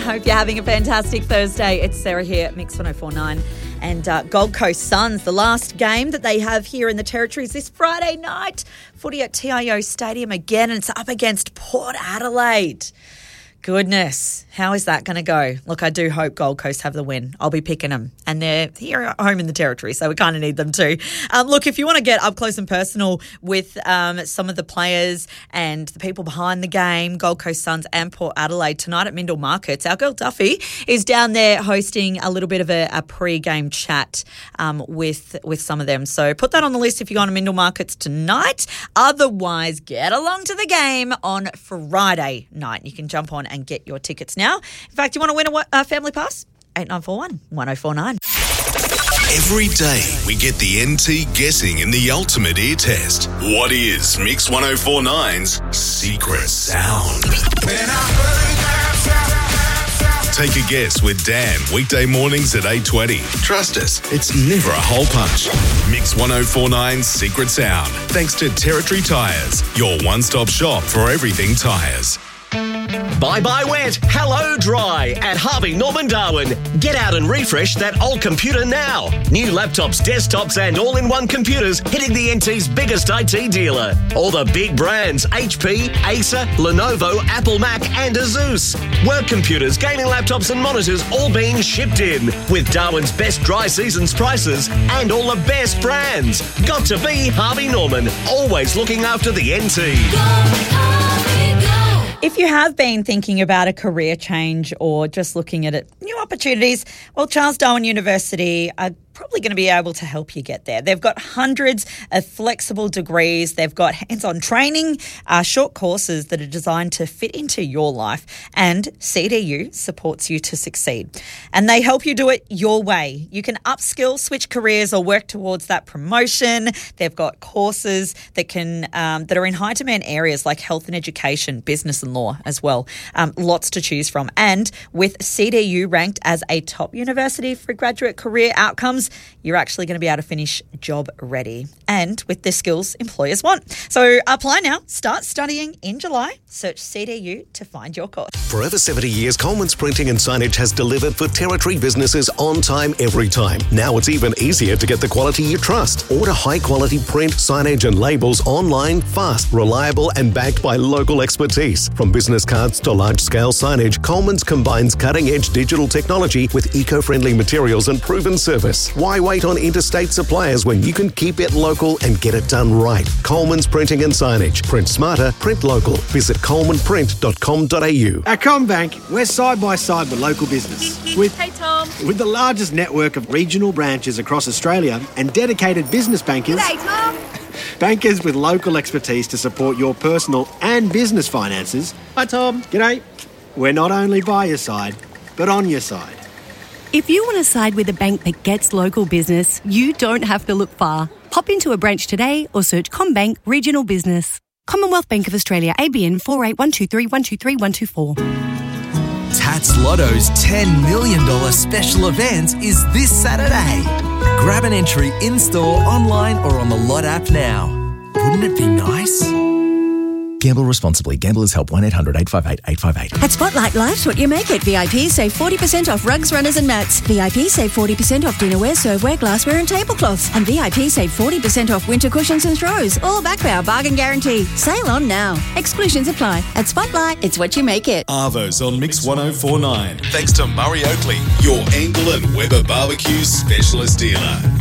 Hope you're having a fantastic Thursday. It's Sarah here at Mix 104.9. And Gold Coast Suns, the last game that they have here in the Territories this Friday night. Footy at TIO Stadium again, and it's up against Port Adelaide. Goodness, how is that going to go? Look, I do hope Gold Coast have the win. I'll be picking them. And they're here at home in the Territory, so we kind of need them too. Look, if you want to get up close and personal with some of the players and the people behind the game, Gold Coast Suns and Port Adelaide, tonight at Mindle Markets, our girl Duffy is down there hosting a little bit of a pre-game chat with some of them. So put that on the list if you go on to Mindle Markets tonight. Otherwise, get along to the game on Friday night. You can jump on and get your tickets now. In fact, you want to win a family pass? 8941 1049. Every day we get the NT guessing in the ultimate ear test. What is Mix 104.9's secret sound? Take a guess with Dan, weekday mornings at 8:20. Trust us, it's never a hole punch. Mix 104.9's secret sound. Thanks to Territory Tyres, your one-stop shop for everything tyres. Bye-bye wet, hello dry at Harvey Norman Darwin. Get out and refresh that old computer now. New laptops, desktops and all-in-one computers hitting the NT's biggest IT dealer. All the big brands, HP, Acer, Lenovo, Apple Mac and Asus. Work computers, gaming laptops and monitors all being shipped in. With Darwin's best dry seasons prices and all the best brands. Got to be Harvey Norman, always looking after the NT. If you have been thinking about a career change or just looking at new opportunities, well, Charles Darwin University are probably going to be able to help you get there. They've got hundreds of flexible degrees. They've got hands-on training, short courses that are designed to fit into your life, and CDU supports you to succeed. And they help you do it your way. You can upskill, switch careers or work towards that promotion. They've got courses that are in high-demand areas like health and education, business and law as well. Lots to choose from. And with CDU ranked as a top university for graduate career outcomes, you're actually going to be able to finish job ready and with the skills employers want. So apply now. Start studying in July. Search CDU to find your course. For over 70 years, Coleman's Printing and Signage has delivered for Territory businesses on time, every time. Now it's even easier to get the quality you trust. Order high-quality print, signage and labels online, fast, reliable and backed by local expertise. From business cards to large-scale signage, Coleman's combines cutting-edge digital technology with eco-friendly materials and proven service. Why wait on interstate suppliers when you can keep it local and get it done right? Coleman's Printing and Signage. Print smarter, print local. Visit colemanprint.com.au. At CommBank, we're side by side with local business. Hey, Tom. With the largest network of regional branches across Australia and dedicated business bankers. Hey, Tom. Bankers with local expertise to support your personal and business finances. Hi, Tom. G'day. We're not only by your side, but on your side. If you want to side with a bank that gets local business, you don't have to look far. Pop into a branch today or search CommBank Regional Business. Commonwealth Bank of Australia, ABN 48123123124. Tats Lotto's $10 million special event is this Saturday. Grab an entry in-store, online or on the Lot app now. Wouldn't it be nice? Gamble responsibly. Gamblers Help 1-800-858-858. At Spotlight, life's what you make it. VIP save 40% off rugs, runners and mats. VIP save 40% off dinnerware, serveware, glassware and tablecloths. And VIP save 40% off winter cushions and throws. All backed by our bargain guarantee. Sale on now. Exclusions apply. At Spotlight, it's what you make it. Arvo's on Mix 104.9. Thanks to Murray Oakley, your Angle and Weber barbecue specialist dealer.